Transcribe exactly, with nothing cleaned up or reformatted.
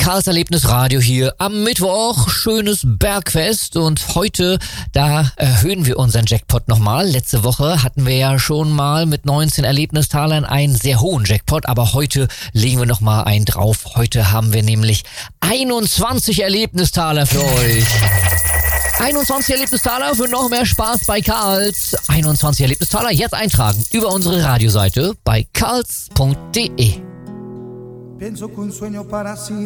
Karls Erlebnisradio hier am Mittwoch. Schönes Bergfest und heute, da erhöhen wir unseren Jackpot nochmal. Letzte Woche hatten wir ja schon mal mit neunzehn Erlebnistalern einen sehr hohen Jackpot, aber heute legen wir nochmal einen drauf. Heute haben wir nämlich einundzwanzig Erlebnistaler für euch. einundzwanzig Erlebnistaler für noch mehr Spaß bei Karls. einundzwanzig Erlebnistaler jetzt eintragen über unsere Radioseite bei karls punkt de. Pienso que un sueño para siempre